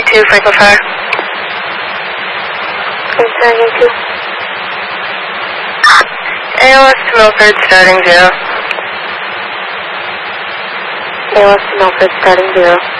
2, Franklin Fire. ALS to Milford, starting 0. ALS to Milford, starting 0.